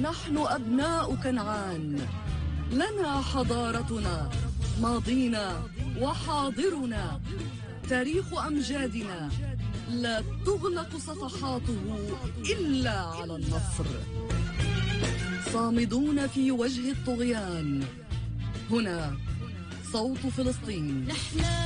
نحن أبناء كنعان، لنا حضارتنا، ماضينا وحاضرنا، تاريخ أمجادنا لا تغلق صفحاته إلا على النصر. صامدون في وجه الطغيان. هنا صوت فلسطين.